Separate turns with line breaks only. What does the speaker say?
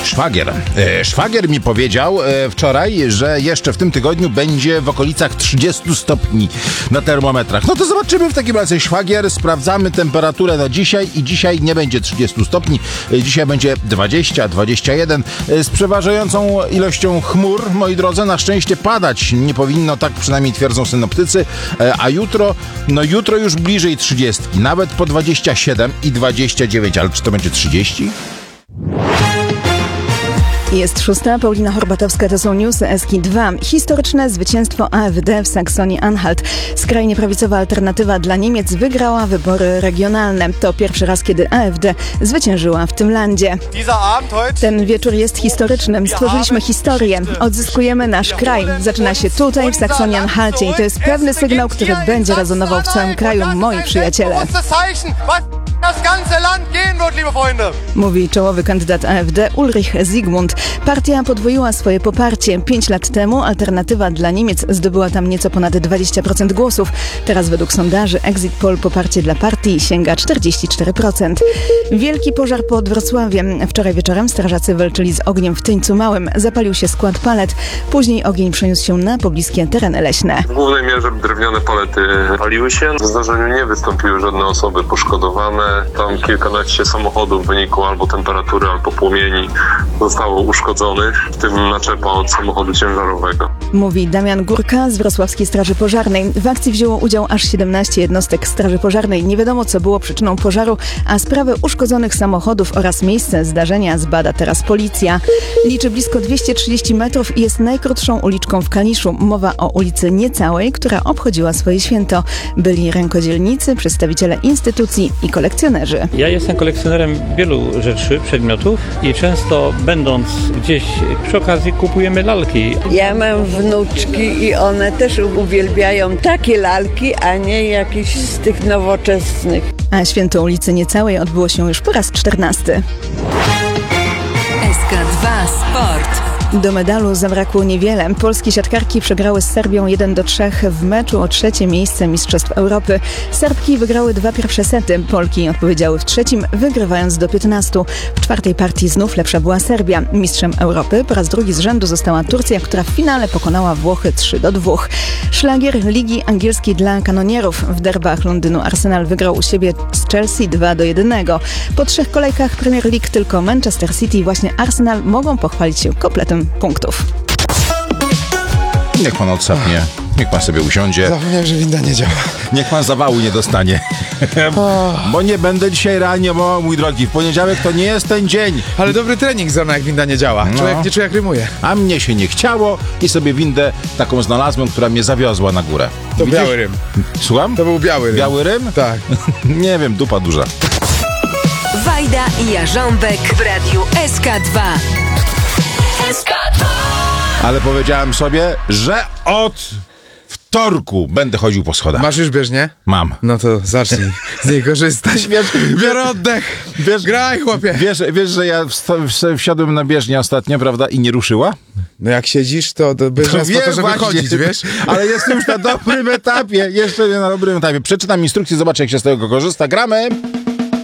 Szwagier mi powiedział wczoraj, że jeszcze w tym tygodniu będzie w okolicach 30 stopni na termometrach. No to zobaczymy w takim razie. Szwagier, sprawdzamy temperaturę na dzisiaj i dzisiaj nie będzie 30 stopni. Dzisiaj będzie 20, 21 z przeważającą ilością chmur, moi drodzy. Na szczęście padać nie powinno, tak przynajmniej twierdzą synoptycy. A jutro już bliżej 30, nawet po 27 i 29. Ale czy to będzie 30?
Jest 6. Paulina Horbatowska, to są newsy Eski 2. Historyczne zwycięstwo AfD w Saksonii-Anhalt. Skrajnie prawicowa alternatywa dla Niemiec wygrała wybory regionalne. To pierwszy raz, kiedy AfD zwyciężyła w tym landzie. Ten wieczór jest historyczny. Stworzyliśmy historię. Odzyskujemy nasz kraj. Zaczyna się tutaj, w Saksonii-Anhalcie. I to jest pewny sygnał, który będzie rezonował w całym kraju, moi przyjaciele. Mówi czołowy kandydat AfD Ulrich Zygmunt. Partia podwoiła swoje poparcie. 5 lat temu Alternatywa dla Niemiec zdobyła tam nieco ponad 20% głosów. Teraz według sondaży Exit Poll poparcie dla partii sięga 44%. Wielki pożar pod Wrocławiem. Wczoraj wieczorem strażacy walczyli z ogniem w Tyńcu Małym. Zapalił się skład palet. Później ogień przeniósł się na pobliskie tereny leśne.
W głównej mierze drewniane palety paliły się. W zdarzeniu nie wystąpiły żadne osoby poszkodowane. Tam kilkanaście samochodów w wyniku albo temperatury, albo płomieni zostało uszkodzonych, w tym naczepa od samochodu ciężarowego.
Mówi Damian Górka z Wrocławskiej Straży Pożarnej. W akcji wzięło udział aż 17 jednostek Straży Pożarnej. Nie wiadomo, co było przyczyną pożaru, a sprawę uszkodzonych samochodów oraz miejsce zdarzenia zbada teraz policja. Liczy blisko 230 metrów i jest najkrótszą uliczką w Kaliszu. Mowa o ulicy Niecałej, która obchodziła swoje święto. Byli rękodzielnicy, przedstawiciele instytucji i kolekcjonerzy.
Ja jestem kolekcjonerem wielu rzeczy, przedmiotów i często będąc gdzieś przy okazji kupujemy lalki.
Ja mam wnuczki i one też uwielbiają takie lalki, a nie jakieś z tych nowoczesnych.
A święto ulicy Niecałej odbyło się już po raz 14.
SK2 Sport.
Do medalu zabrakło niewiele. Polskie siatkarki przegrały z Serbią 1-3 w meczu o 3. miejsce Mistrzostw Europy. Serbki wygrały 2 pierwsze sety. Polki odpowiedziały w 3, wygrywając do 15. W 4. partii znów lepsza była Serbia. Mistrzem Europy po raz drugi z rzędu została Turcja, która w finale pokonała Włochy 3-2. Szlagier Ligi Angielskiej dla kanonierów. W derbach Londynu Arsenal wygrał u siebie z Chelsea 2-1. Po 3 kolejkach Premier League tylko Manchester City i właśnie Arsenal mogą pochwalić się kompletem punktów.
Niech pan odsapnie, niech pan sobie usiądzie.
Zapomniałem, że winda nie działa.
Niech pan zawału nie dostanie. Bo nie będę dzisiaj reanimował, mój drogi. W poniedziałek to nie jest ten dzień.
Ale dobry trening z rana, jak winda nie działa. Człowiek nie czuje, jak rymuje.
A mnie się nie chciało i sobie windę taką znalazłem, która mnie zawiozła na górę.
To widzisz? Biały rym.
Słucham?
To był biały rym.
Biały rym?
Tak.
Nie wiem, dupa duża.
Wajda i Jarząbek w radiu SK2. SK2.
Ale powiedziałem sobie, że od wtorku będę chodził po schodach.
Masz już bieżnię?
Mam.
No to zacznij z niej korzystać. Biorę oddech. Graj, chłopie.
Wiesz, że ja wsiadłem na bieżnię ostatnio, prawda, i nie ruszyła?
No jak siedzisz, to bieżnia jest po to, żeby
właśnie
chodzić, wiesz?
Ale jestem już na dobrym etapie. Jeszcze na dobrym etapie. Przeczytam instrukcję, zobaczę, jak się z tego korzysta. Gramy!